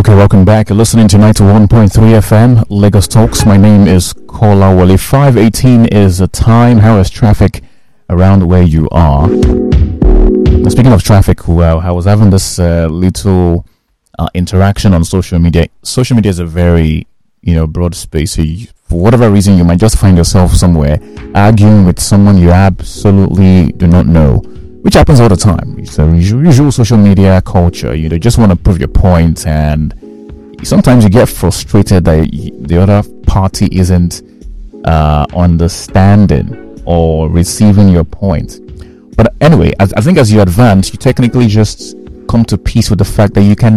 Okay, welcome back. You're listening to 91.3 FM, Lagos Talks. My name is Kola Wale. 5:18 is the time. How is traffic around where you are? Now, speaking of traffic, well, I was having this little interaction on social media. Social media is a very, broad space. So for whatever reason, you might just find yourself somewhere arguing with someone you absolutely do not know, which happens all the time. It's a usual social media culture. You just want to prove your point, and sometimes you get frustrated that the other party isn't understanding or receiving your point. But anyway, I think as you advance, you technically just come to peace with the fact that you can